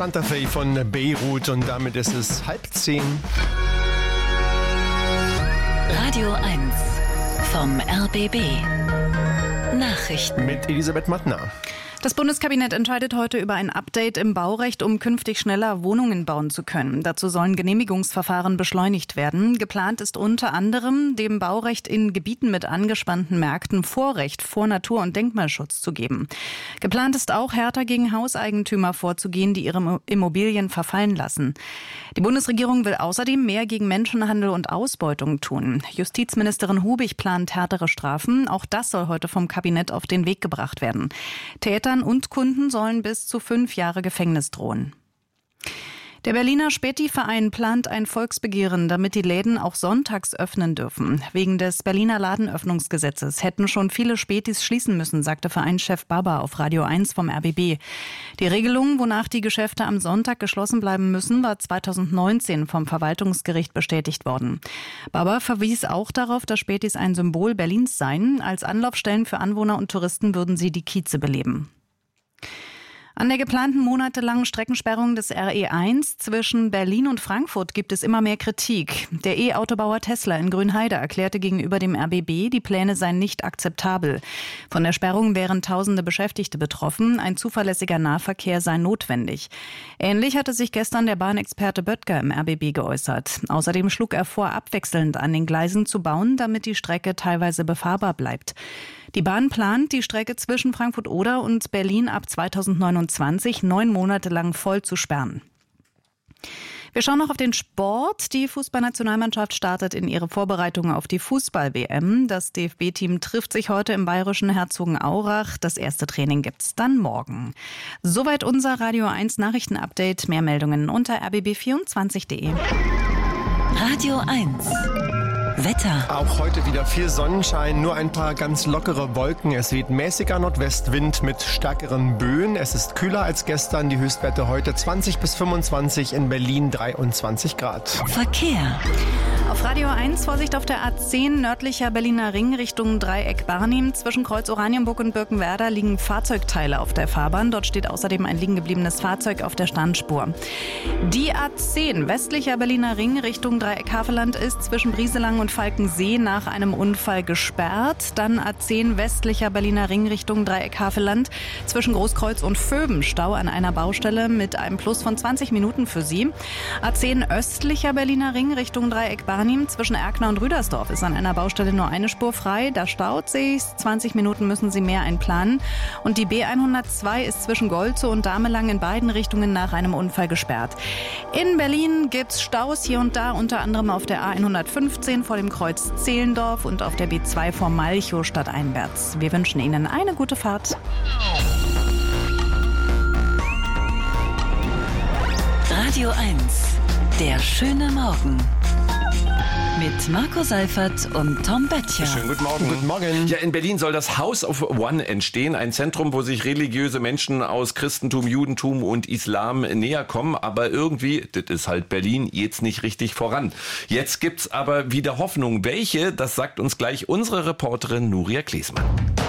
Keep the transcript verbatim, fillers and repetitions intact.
Santa Fe von Beirut und damit ist es halb zehn. Radio eins vom R B B. Nachrichten mit Elisabeth Mattner. Das Bundeskabinett entscheidet heute über ein Update im Baurecht, um künftig schneller Wohnungen bauen zu können. Dazu sollen Genehmigungsverfahren beschleunigt werden. Geplant ist unter anderem, dem Baurecht in Gebieten mit angespannten Märkten Vorrecht vor Natur- und Denkmalschutz zu geben. Geplant ist auch, härter gegen Hauseigentümer vorzugehen, die ihre Immobilien verfallen lassen. Die Bundesregierung will außerdem mehr gegen Menschenhandel und Ausbeutung tun. Justizministerin Hubig plant härtere Strafen. Auch das soll heute vom Kabinett auf den Weg gebracht werden. Täter und Kunden sollen bis zu fünf Jahre Gefängnis drohen. Der Berliner Späti-Verein plant ein Volksbegehren, damit die Läden auch sonntags öffnen dürfen. Wegen des Berliner Ladenöffnungsgesetzes hätten schon viele Spätis schließen müssen, sagte Vereinschef Baba auf Radio eins vom R B B. Die Regelung, wonach die Geschäfte am Sonntag geschlossen bleiben müssen, war zweitausendneunzehn vom Verwaltungsgericht bestätigt worden. Baba verwies auch darauf, dass Spätis ein Symbol Berlins seien. Als Anlaufstellen für Anwohner und Touristen würden sie die Kieze beleben. An der geplanten monatelangen Streckensperrung des R E eins zwischen Berlin und Frankfurt gibt es immer mehr Kritik. Der E-Autobauer Tesla in Grünheide erklärte gegenüber dem R B B, die Pläne seien nicht akzeptabel. Von der Sperrung wären tausende Beschäftigte betroffen. Ein zuverlässiger Nahverkehr sei notwendig. Ähnlich hatte sich gestern der Bahnexperte Böttger im R B B geäußert. Außerdem schlug er vor, abwechselnd an den Gleisen zu bauen, damit die Strecke teilweise befahrbar bleibt. Die Bahn plant, die Strecke zwischen Frankfurt-Oder und Berlin ab zweitausendneunundzwanzig neun Monate lang voll zu sperren. Wir schauen noch auf den Sport. Die Fußballnationalmannschaft startet in ihre Vorbereitungen auf die Fußball-W M. Das D F B-Team trifft sich heute im bayerischen Herzogenaurach. Das erste Training gibt's dann morgen. Soweit unser Radio eins Nachrichtenupdate. Mehr Meldungen unter r b b vierundzwanzig punkt de. Radio eins Wetter. Auch heute wieder viel Sonnenschein, nur ein paar ganz lockere Wolken. Es weht mäßiger Nordwestwind mit stärkeren Böen. Es ist kühler als gestern. Die Höchstwerte heute zwanzig bis fünfundzwanzig, in Berlin dreiundzwanzig Grad. Verkehr. Auf Radio eins Vorsicht auf der A zehn, nördlicher Berliner Ring Richtung Dreieck Barnim. Zwischen Kreuz Oranienburg und Birkenwerder liegen Fahrzeugteile auf der Fahrbahn. Dort steht außerdem ein liegen gebliebenes Fahrzeug auf der Standspur. Die A zehn, westlicher Berliner Ring Richtung Dreieck Havelland ist zwischen Brieselang und Falkensee nach einem Unfall gesperrt. Dann A zehn, westlicher Berliner Ring Richtung Dreieck Havelland zwischen Großkreuz und Vöben. Stau an einer Baustelle mit einem Plus von zwanzig Minuten für Sie. A zehn, östlicher Berliner Ring Richtung Dreieck Barnim zwischen Erkner und Rüdersdorf ist an einer Baustelle nur eine Spur frei. Da staut sich's. zwanzig Minuten müssen Sie mehr einplanen. Und die B hundertzwei ist zwischen Golzow und Damelang in beiden Richtungen nach einem Unfall gesperrt. In Berlin gibt's Staus hier und da, unter anderem auf der A hundertfünfzehn vor dem Kreuz Zehlendorf und auf der B zwei vor Malchow stadteinwärts. Wir wünschen Ihnen eine gute Fahrt. Radio eins, der schöne Morgen. Mit Marco Seifert und Tom Böttcher. Schönen guten Morgen. Guten Morgen. Ja, in Berlin soll das House of One entstehen. Ein Zentrum, wo sich religiöse Menschen aus Christentum, Judentum und Islam näher kommen. Aber irgendwie, das ist halt Berlin, jetzt nicht richtig voran. Jetzt gibt's aber wieder Hoffnung. Welche, das sagt uns gleich unsere Reporterin Nuria Klesmann.